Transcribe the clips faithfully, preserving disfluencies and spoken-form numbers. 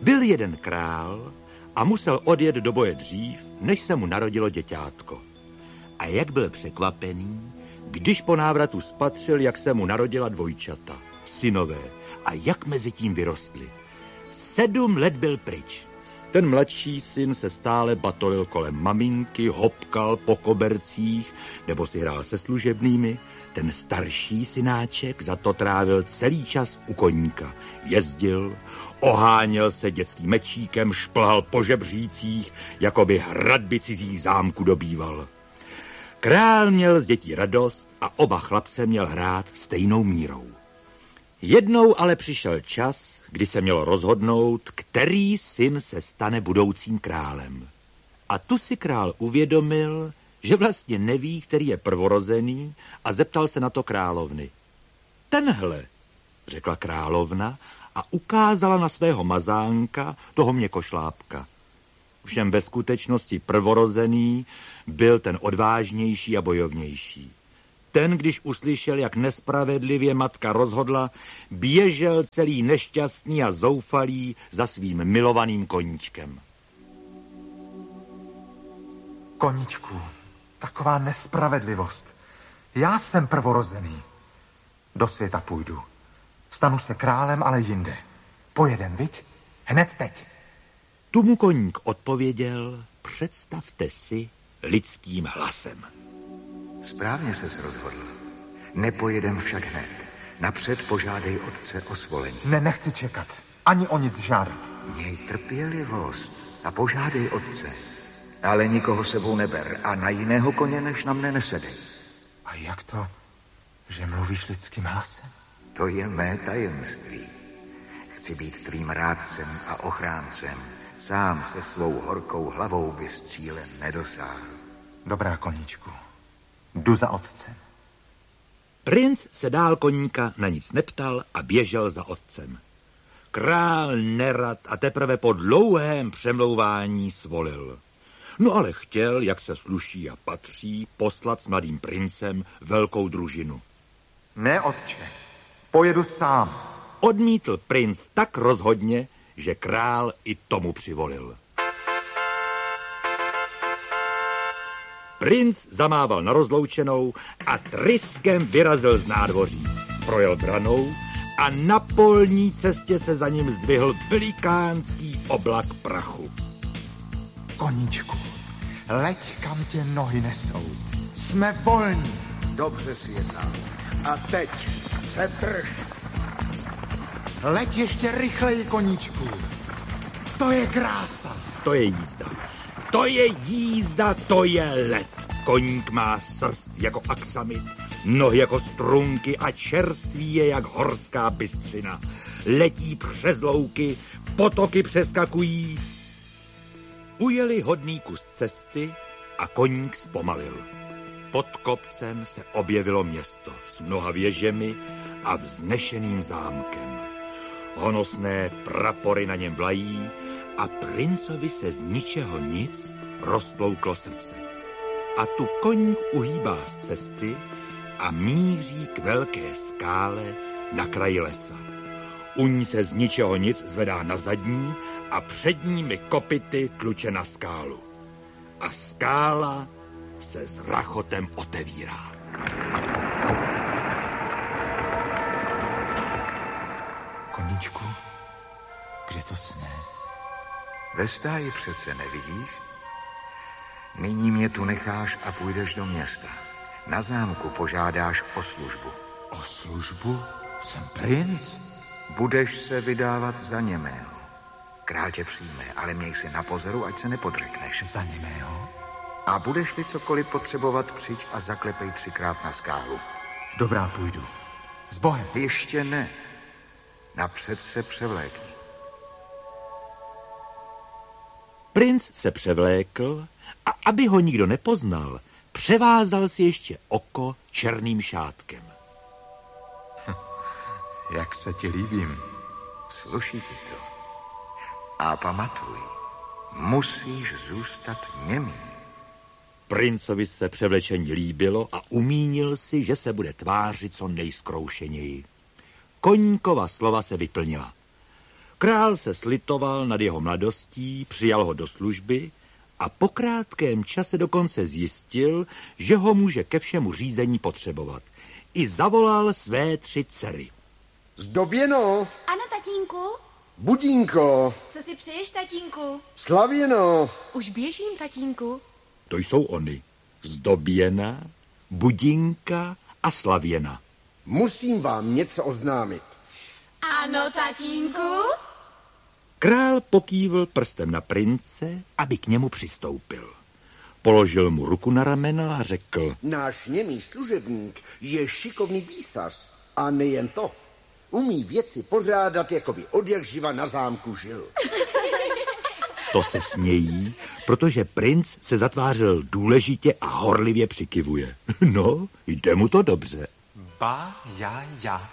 Byl jeden král a musel odjet do boje dřív, než se mu narodilo děťátko. A jak byl překvapený, když po návratu spatřil, jak se mu narodila dvojčata, synové, a jak mezi tím vyrostli. Sedm let byl pryč. Ten mladší syn se stále batolil kolem maminky, hopkal po kobercích nebo si hrál se služebnými. Ten starší synáček za to trávil celý čas u koníka. Jezdil, oháněl se dětským mečíkem, šplhal po žebřících, jako by hradby cizích zámku dobýval. Král měl z dětí radost a oba chlapce měl hrát stejnou mírou. Jednou ale přišel čas, kdy se mělo rozhodnout, který syn se stane budoucím králem. A tu si král uvědomil, že vlastně neví, který je prvorozený, a zeptal se na to královny. Tenhle, řekla královna a ukázala na svého mazánka, toho měkošlápka. Všem ve skutečnosti prvorozený byl ten odvážnější a bojovnější. Ten, když uslyšel, jak nespravedlivě matka rozhodla, běžel celý nešťastný a zoufalý za svým milovaným koníčkem. Koníčku, taková nespravedlivost. Já jsem prvorozený. Do světa půjdu. Stanu se králem, ale jinde. Pojedem, viď? Hned teď. Tu mu koník odpověděl, představte si, lidským hlasem. Správně ses rozhodl. Nepojedem však hned. Napřed požádej otce o svolení. Ne, nechci čekat. Ani o nic žádat. Měj trpělivost a požádej otce. Ale nikoho sebou neber a na jiného koně než na mne nesedej. A jak to, že mluvíš lidským hlasem? To je mé tajemství. Chci být tvým rádcem a ochráncem. Sám se svou horkou hlavou bys cíle nedosáhl. Dobrá, koníčku. Jdu za otcem. Princ se dál koníka na nic neptal a běžel za otcem. Král nerad a teprve po dlouhém přemlouvání svolil. No ale chtěl, jak se sluší a patří, poslat s mladým princem velkou družinu. Ne, otče, pojedu sám. Odmítl princ tak rozhodně, že král i tomu přivolil. Princ zamával na rozloučenou a tryskem vyrazil z nádvoří. Projel branou a na polní cestě se za ním zdvihl velikánský oblak prachu. Koníčku, leď, kam tě nohy nesou. Jsme volní. Dobře si jednal. A teď se drž. Leď ještě rychleji, koníčku. To je krása. To je jízda. To je jízda, to je let. Koník má srst jako aksamit, nohy jako strunky a čerství je jak horská bystřina. Letí přes louky, potoky přeskakují. Ujeli hodný kus cesty a koník zpomalil. Pod kopcem se objevilo město s mnoha věžemi a vznešeným zámkem. Honosné prapory na něm vlají a princovi se z ničeho nic roztlouklo srdce. A tu koník uhýbá z cesty a míří k velké skále na kraji lesa. U ní se z ničeho nic zvedá na zadní a předními kopyty tluče na skálu. A skála se s rachotem otevírá. Koníčku, kde to jsme? Ve stáji přece nevidíš? Nyní mě tu necháš a půjdeš do města. Na zámku požádáš o službu. O službu? Jsem princ? Budeš se vydávat za němého. Král tě přijme, ale měj si na pozoru, ať se nepodřekneš. Za němého? A budeš-li cokoliv potřebovat, přijď a zaklepej třikrát na skálu. Dobrá, půjdu. S Bohem. Ještě ne. Napřed se převlékni. Princ se převlékl a aby ho nikdo nepoznal, převázal si ještě oko černým šátkem. Hm, jak se ti líbím. Sluší ti to. A pamatuj, musíš zůstat němý. Princovi se převlečení líbilo a umínil si, že se bude tvářit co nejzkroušeněji. Koníkova slova se vyplnila. Král se slitoval nad jeho mladostí, přijal ho do služby a po krátkém čase dokonce zjistil, že ho může ke všemu řízení potřebovat. I zavolal své tři dcery. Zdoběno. Ano, tatínku. Budínko. Co si přeješ, tatínku? Slavěno. Už běžím, tatínku. To jsou oni. Zdoběna, Budinka a Slavěna. Musím vám něco oznámit. Ano, tatínku. Král pokývl prstem na prince, aby k němu přistoupil. Položil mu ruku na rameno a řekl: Náš němý služebník je šikovný písař. A nejen to. Umí věci pořádat, jako by odjakživa na zámku žil. To se smějí, protože princ se zatvářil důležitě a horlivě přikivuje. No, jde mu to dobře. Ba, ja, ja.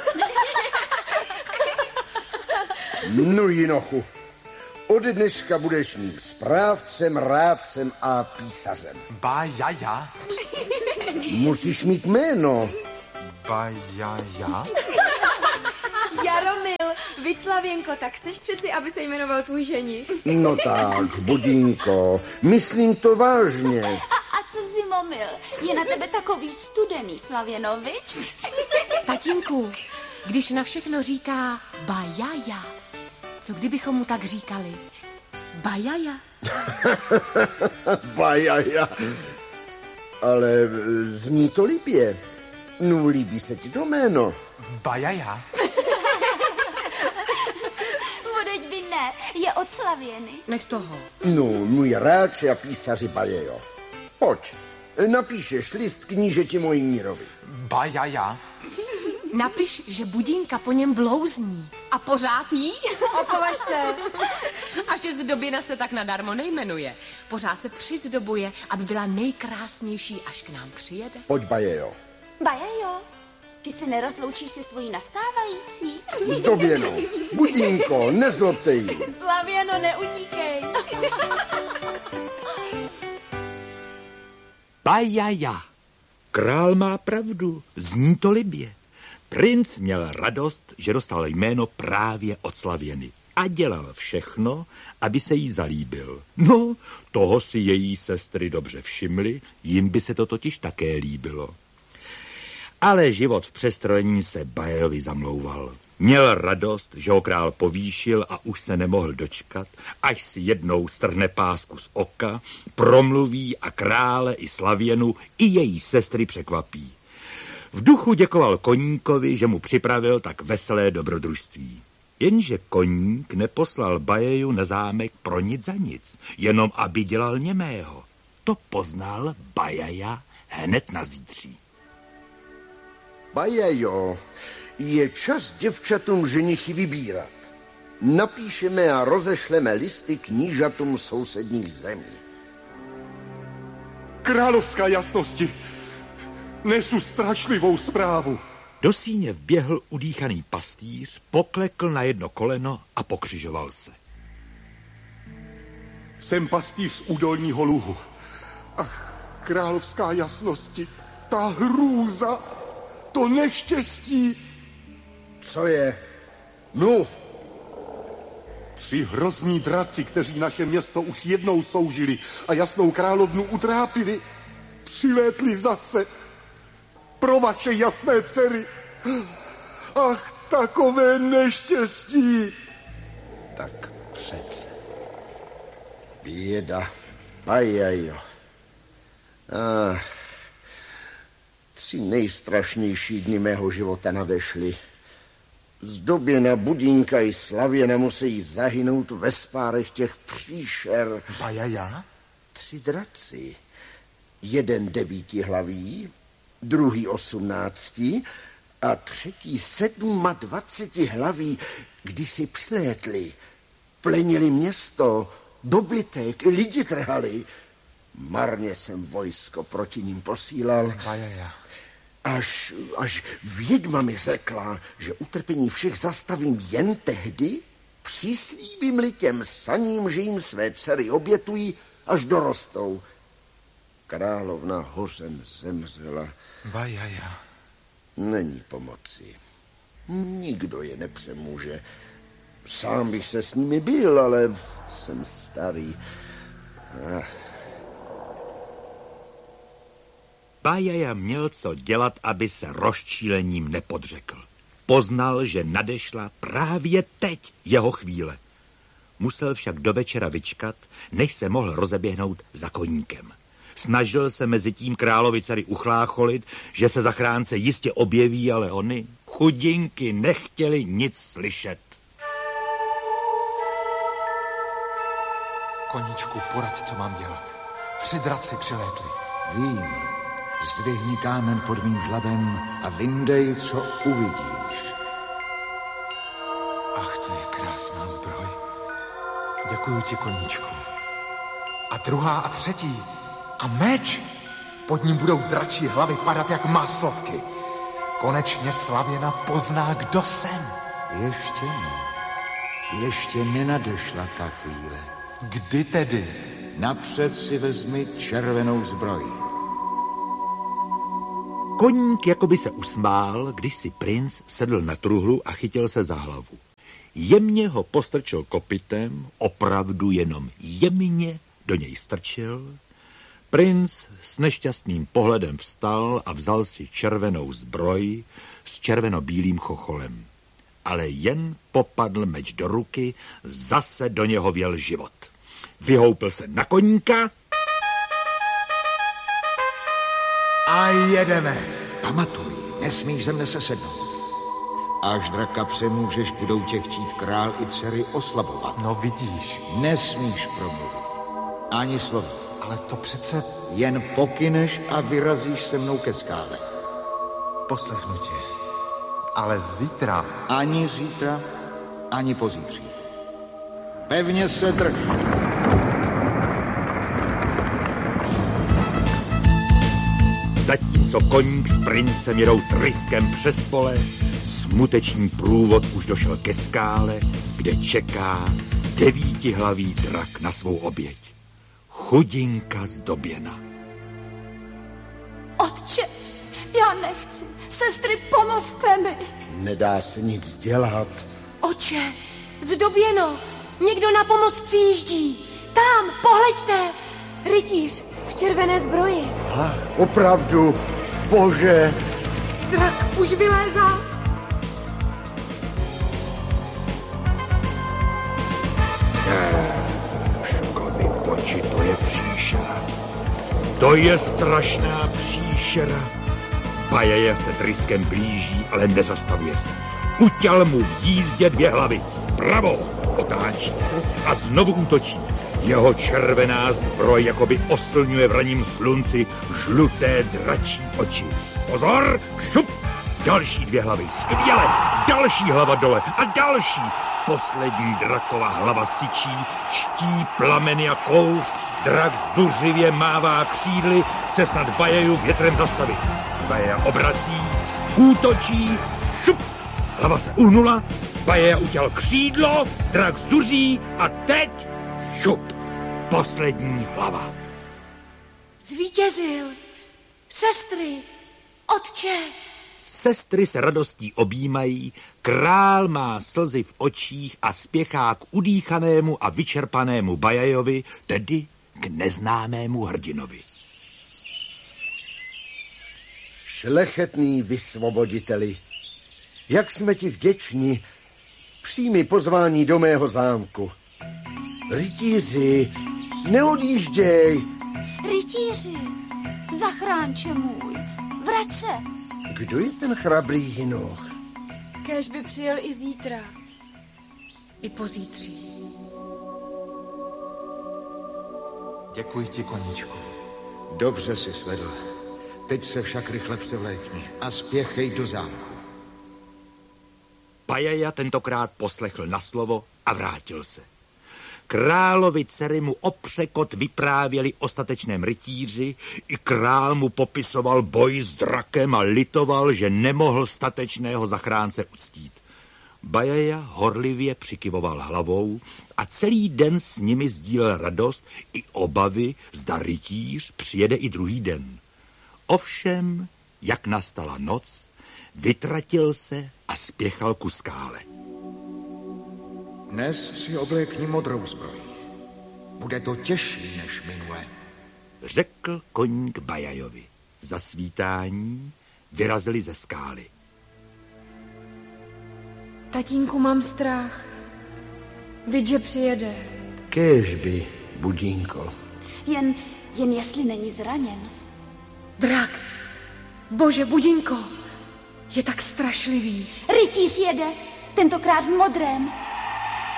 No jinochu, od dneška budeš mým správcem, rádcem a písařem. Ba, ja, ja. Musíš mít jméno. Ba, ja, ja. Jaromil, viď Slavěnko, tak chceš přeci, aby se jmenoval tvůj ženich? No tak, Budínko, myslím to vážně. A, a co Zimomil? Je na tebe takový studený, Slavěno, viď? Tatínku, když na všechno říká bajaja, co kdybychom mu tak říkali? Bajaja. Bajaja. Ale zní to líbě. No, líbí se ti to jméno. Ba, ja, ja. Vodeď by ne, je od Slavěny. Nech toho. No, můj rádče a písaři Bajejo. Pojď, napíšeš list knížeti Mojmírovi. Ba, ja, ja. Napiš, že Budínka po něm blouzní. A pořád jí? Opovaž se. A že Zdoběna se tak nadarmo nejmenuje. Pořád se přizdobuje, aby byla nejkrásnější, až k nám přijede. Pojď, Bajejo. Bajajo, ty se nerozloučíš se svojí nastávající? Zdoběno, Budínko, nezlobte jí. Slavěno, neutíkej. Bajaja. Král má pravdu, zní to libě. Princ měl radost, že dostal jméno právě od Slavěny a dělal všechno, aby se jí zalíbil. No, toho si její sestry dobře všimly, jim by se to totiž také líbilo. Ale život v přestrojení se Bajajovi zamlouval. Měl radost, že ho král povýšil a už se nemohl dočkat, až si jednou strhne pásku z oka, promluví a krále i Slavěnu i její sestry překvapí. V duchu děkoval koníkovi, že mu připravil tak veselé dobrodružství. Jenže koník neposlal Bajeju na zámek pro nic za nic, jenom aby dělal němého. To poznal Bajaja hned na zítří. Bajejo, je čas děvčatům ženichy vybírat. Napíšeme a rozešleme listy knížatům sousedních zemí. Královská jasnosti, nesu strašlivou zprávu. Do síně vběhl udýchaný pastýř, poklekl na jedno koleno a pokřižoval se. Jsem pastýř z údolního luhu. Ach, královská jasnosti, ta hrůza, to neštěstí. Co je? Mluv. Tři hrozní draci, kteří naše město už jednou soužili a jasnou královnu utrápili, přilétli zase pro vaše jasné dcery. Ach, takové neštěstí. Tak přece. Běda. Bajajo. Ach, tři nejstrašnější dny mého života nadešly. Zdoběna, Budínka i Slavěna musí zahynout ve spárech těch příšer. Bajaja? Tři draci. Jeden devítihlaví, druhý osmnácti a třetí sedm dvaceti hlaví, když si přilétli. Plenili město, dobytek, lidi trhali. Marně jsem vojsko proti ním posílal. Bajaja. Až, až vědma mi řekla, že utrpení všech zastavím jen tehdy, přislíbím-li těm saním, že jim své dcery obětují, až dorostou. Královna hořem zemřela. Bajaja. Není pomoci. Nikdo je nepřemůže. Sám bych se s nimi byl, ale jsem starý. Ach. Bajaja měl co dělat, aby se rozčílením nepodřekl. Poznal, že nadešla právě teď jeho chvíle. Musel však do večera vyčkat, než se mohl rozeběhnout za koníkem. Snažil se mezi tím královi dcery uchlácholit, že se zachránce jistě objeví, ale oni, chudinky, nechtěli nic slyšet. Koníčku, poraď, co mám dělat. Tři draci přilétli. Vím, zdvihni kámen pod mým žlabem a vyndej, co uvidíš. Ach, to je krásná zbroj. Děkuju ti, koníčku. A druhá a třetí. A meč. Pod ním budou dračí hlavy padat jak máslovky. Konečně Slavěna pozná, kdo jsem. Ještě ne. Ještě nenadešla ta chvíle. Kdy tedy? Napřed si vezmi červenou zbroj. Koník jakoby se usmál, když si princ sedl na truhlu a chytil se za hlavu. Jemně ho postrčil kopytem, opravdu jenom jemně do něj strčil. Princ s nešťastným pohledem vstal a vzal si červenou zbroj s červeno-bílým chocholem. Ale jen popadl meč do ruky, zase do něho vjel život. Vyhoupl se na koníka a jedeme. Pamatuj, nesmíš ze mne sesednout. Až draka přemůžeš, budou tě chtít král i dcery oslabovat. No vidíš. Nesmíš promluvit. Ani slovo. Ale to přece... Jen pokyneš a vyrazíš se mnou ke skále. Poslechnu tě. Ale zítra... Ani zítra, ani pozítří. Pevně se drž. Zatímco koník s princem jedou tryskem přes pole, smuteční průvod už došel ke skále, kde čeká devítihlavý drak na svou oběť. Chudinka zdoběna. Otče, já nechci. Sestry, pomozte mi. Nedá se nic dělat. Oče, zdoběno, někdo na pomoc přijíždí. Tam, pohleďte. Rytíř v červené zbroji. Ach, opravdu, bože. Drak už vylézá. Škovi v oči, to je příšera. To je strašná příšera. Bajaja se tryskem blíží, ale nezastavuje se. Utěl mu v jízdě dvě hlavy. Pravou otáčí se a znovu útočí. Jeho červená zbroj jakoby oslňuje v raním slunci žluté dračí oči. Pozor, šup! Další dvě hlavy, skvěle! Další hlava dole a další. Poslední draková hlava syčí, ští plameny a kouř. Drak zuřivě mává křídly, chce snad Bajaju větrem zastavit. Bajaja obrací, útočí, šup! Hlava se uhnula, Bajaja utěl křídlo, drak zuří a teď šup! Poslední hlava. Zvítězil. Sestry, otče. Sestry se radostí objímají, král má slzy v očích a spěchá k udýchanému a vyčerpanému Bajajovi, tedy k neznámému hrdinovi. Šlechetný vysvoboditeli, jak jsme ti vděční, přijmi pozvání do mého zámku. Rytíři, neodjížděj. Rytíři, zachránče můj, vrať se. Kdo je ten chrabrý jinoch? Kéž by přijel i zítra. I pozítří. Děkuji ti, koníčku. Dobře si svedl. Teď se však rychle převlékni a spěchej do zámku. Bajaja tentokrát poslechl na slovo a vrátil se. Královi dcery mu o překot vyprávěli o statečném rytíři, i král mu popisoval boj s drakem a litoval, že nemohl statečného zachránce uctít. Bajaja horlivě přikyvoval hlavou a celý den s nimi sdílel radost i obavy, zda rytíř přijede i druhý den. Ovšem, jak nastala noc, vytratil se a spěchal ku skále. Dnes si oblékni modrou zbroj. Bude to těžší než minule. Řekl koník Bajajovi. Za svítání vyrazili ze skály. Tatínku, mám strach. Vidť, že přijede. Kéžby, Budínko. Jen, jen jestli není zraněn. Drak. Bože, Budinko. Je tak strašlivý. Rytíř jede, tentokrát v modrém.